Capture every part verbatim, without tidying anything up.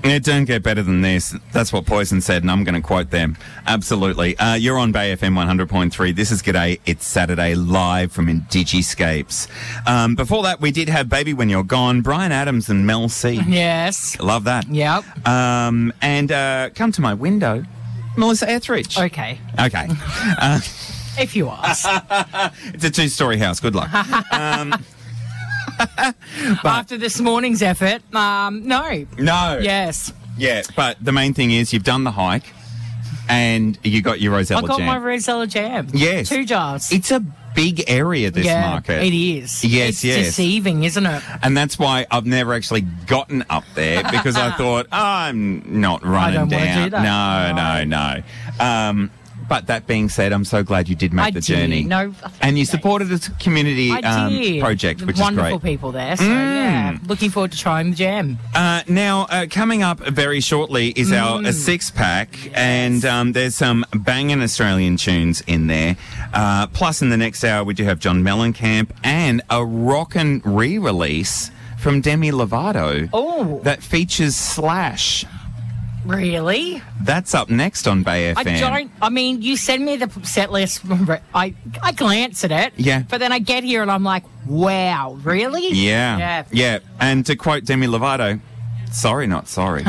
It don't get better than this. That's what Poison said, and I'm going to quote them. Absolutely. Uh, you're on Bay F M one hundred point three. This is G'day. It's Saturday, live from Indigiscapes. Um, before that, we did have Baby When You're Gone, Brian Adams and Mel C. Yes. Love that. Yep. Um, and uh, Come to My Window, Melissa Etheridge. Okay. Okay. Uh, if you ask. It's a two-story house. Good luck. Um, but, After this morning's effort, um, no. No. Yes. Yeah, but the main thing is you've done the hike and you got your Rosella jam. I got jam. my Rosella jam. Yes. Two jars. It's a big area, this yeah, market. it is. Yes, it's yes. deceiving, isn't it? And that's why I've never actually gotten up there because I thought, oh, I'm not running I don't down. Want to do that. No, no, no. Um, But that being said, I'm so glad you did make I the did. journey. No, and you supported a community um, project, which Wonderful is great. Wonderful people there. So, mm. yeah, looking forward to trying the jam. Uh, now, uh, coming up very shortly is mm. our a six-pack, yes. and um, there's some banging Australian tunes in there. Uh, plus, in the next hour, we do have John Mellencamp and a rockin' re-release from Demi Lovato oh. that features Slash. Really? That's up next on Bay F M. I don't, I mean, you send me the set list, I, I glance at it. Yeah. But then I get here and I'm like, wow, really? Yeah. Yeah. Yeah. And to quote Demi Lovato, sorry, not sorry.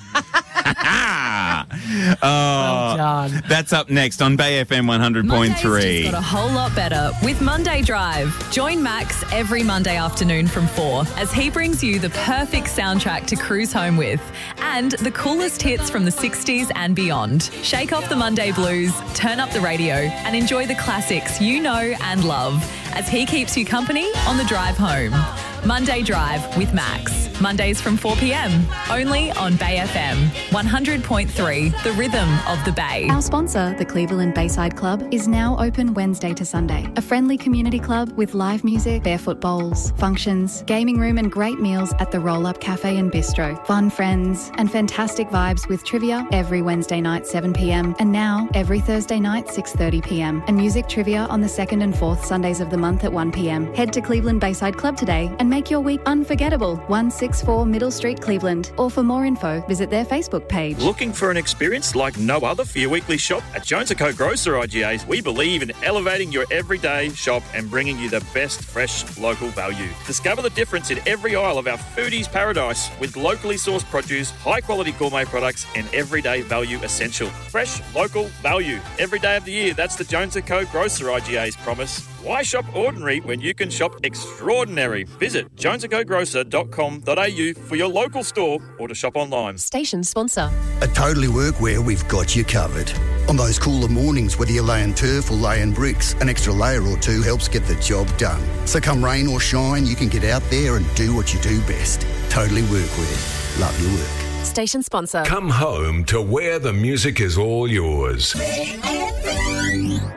oh, well done. That's up next on Bay F M one hundred point three. Monday's just got a whole lot better with Monday Drive. Join Max every Monday afternoon from four as he brings you the perfect soundtrack to cruise home with and the coolest hits from the sixties and beyond. Shake off the Monday blues, turn up the radio and enjoy the classics you know and love as he keeps you company on the drive home. Monday Drive with Max. Mondays from four p.m. only on Bay F M one hundred point three, the rhythm of the Bay. Our sponsor, the Cleveland Bayside Club, is now open Wednesday to Sunday. A friendly community club with live music, barefoot bowls, functions, gaming room and great meals at the Roll Up Cafe and Bistro. Fun friends and fantastic vibes with trivia every Wednesday night seven p.m. and now every Thursday night six thirty p.m. and music trivia on the second and fourth Sundays of the month at one p.m. Head to Cleveland Bayside Club today and make your week unforgettable. one sixty-four Middle Street, Cleveland. Or for more info, visit their Facebook page. Looking for an experience like no other for your weekly shop? At Jones and Co Grocer I G As, we believe in elevating your everyday shop and bringing you the best fresh local value. Discover the difference in every aisle of our foodies paradise with locally sourced produce, high quality gourmet products and everyday value essential. Fresh local value every day of the year. That's the Jones and Co Grocer I G A's promise. Why shop ordinary when you can shop extraordinary? Visit jones and co grocer dot com dot a u for your local store or to shop online. Station sponsor. At Totally Workwear, we've got you covered. On those cooler mornings, whether you're laying turf or laying bricks, an extra layer or two helps get the job done. So come rain or shine, you can get out there and do what you do best. Totally Workwear. Love your work. Station sponsor. Come home to where the music is all yours.